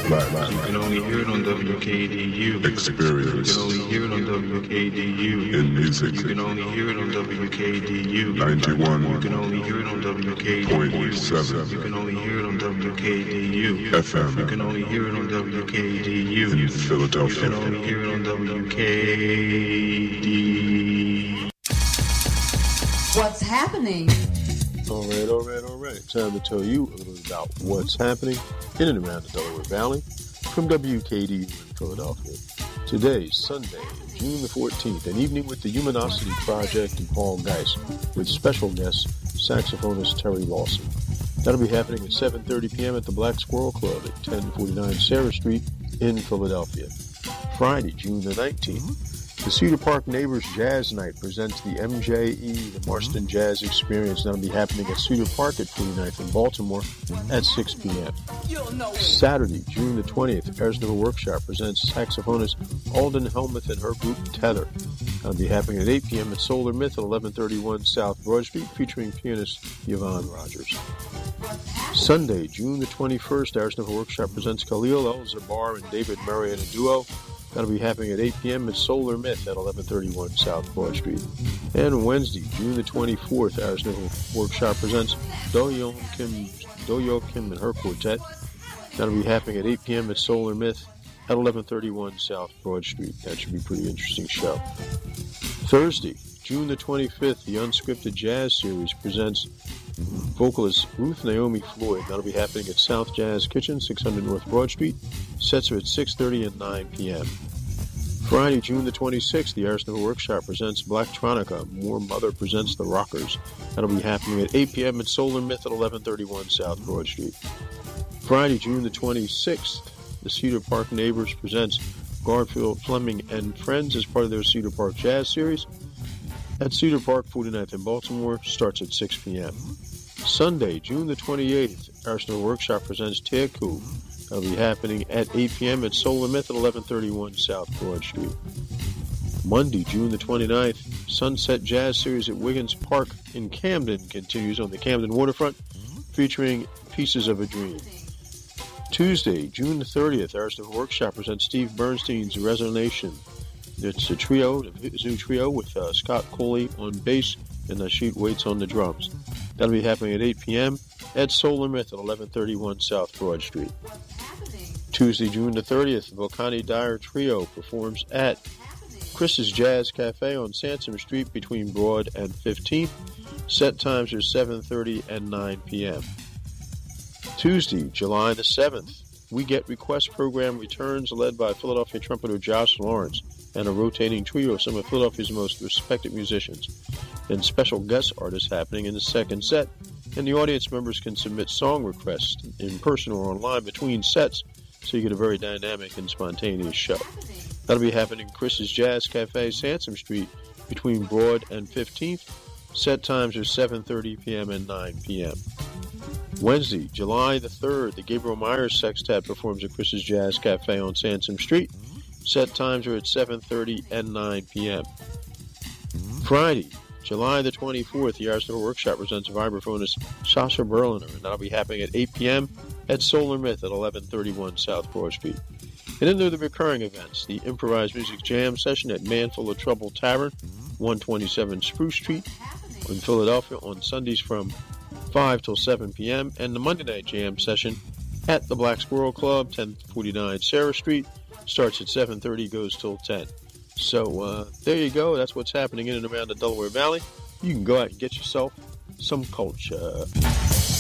You can only hear it on WKDU. Experience. You can only hear it on WKDU. In music. You can only hear it on WKDU. 91. You can only hear it on WKDU. 0.7. You can only hear it on WKDU. FM. You can only hear it on WKDU. In Philadelphia. You can only hear it on WKD. What's happening? All right. Time to tell you a little bit about what's happening in and around the Delaware Valley from WKDU in Philadelphia. Today, Sunday, June the 14th, an evening with the Humanosity Project and Paul Geis, with special guest saxophonist Terry Lawson. That'll be happening at 7:30 p.m. at the Black Squirrel Club at 1049 Sarah Street in Philadelphia. Friday, June the 19th, the Cedar Park Neighbors Jazz Night presents the MJE, the Marston Jazz Experience. That'll be happening at Cedar Park at 49th in Baltimore at 6 p.m. Saturday, June the 20th, Arizona Workshop presents saxophonist Alden Helmuth and her group Tether. That'll be happening at 8 p.m. at Solar Myth at 1131 South Broad Street, featuring pianist Yvonne Rogers. Sunday, June the 21st, Arizona Workshop presents Khalil El-Zabar and David Murray in a duo. That'll be happening at 8 p.m. at Solar Myth at 1131 South Broad Street. And Wednesday, June the 24th, Arizona Workshop presents Do-Yo Kim and her quartet. That'll be happening at 8 p.m. at Solar Myth at 1131 South Broad Street. That should be a pretty interesting show. Thursday, June the 25th, the Unscripted Jazz Series presents vocalist Ruth Naomi Floyd. That'll be happening at South Jazz Kitchen, 600 North Broad Street. Sets are at 6:30 and 9 p.m. Friday, June the 26th, the Arizona Workshop presents Blacktronica. More Mother presents The Rockers. That'll be happening at 8 p.m. at Solar Myth at 1131 South Broad Street. Friday, June the 26th, the Cedar Park Neighbors presents Garfield Fleming and Friends as part of their Cedar Park Jazz Series at Cedar Park, 49th in Baltimore. Starts at 6 p.m. Sunday, June the 28th, Arizona Workshop presents Teku. That'll be happening at 8 p.m. at Solar Myth at 1131 South Broad Street. Monday, June the 29th, Sunset Jazz Series at Wiggins Park in Camden continues on the Camden waterfront, featuring Pieces of a Dream. Tuesday, June the 30th, Arizona Workshop presents Steve Bernstein's Resonation. It's a trio, a new trio with Scott Coley on bass and Nasheed Waits on the drums. That'll be happening at 8 p.m. at Solar Myth at 1131 South Broad Street. Tuesday, June the 30th, the Volcani Dyer Trio performs at Chris's Jazz Cafe on Sansom Street between Broad and 15th. Set times are 7:30 and 9 p.m. Tuesday, July the 7th, We Get Request program returns, led by Philadelphia trumpeter Josh Lawrence and a rotating trio of some of Philadelphia's most respected musicians. Then special guest artists happening in the second set, and the audience members can submit song requests in person or online between sets, so you get a very dynamic and spontaneous show. That'll be happening in Chris's Jazz Cafe, Sansom Street, between Broad and 15th. Set times are 7:30 p.m. and 9 p.m. Wednesday, July the 3rd, the Gabriel Myers Sextet performs at Chris's Jazz Cafe on Sansom Street. Set times are at 7:30 and 9 p.m. Friday, July the 24th, the Arizona Workshop presents vibraphonist Sasha Berliner, and that'll be happening at 8 p.m. at Solar Myth at 1131 South Broad Street. And then there are the recurring events, the Improvised Music Jam Session at Man Full of Trouble Tavern, 127 Spruce Street in Philadelphia on Sundays from 5 till 7 p.m., and the Monday Night Jam Session at the Black Squirrel Club, 1049 Sarah Street, starts at 7:30, goes till 10. So there you go. That's what's happening in and around the Delaware Valley. You can go out and get yourself some culture.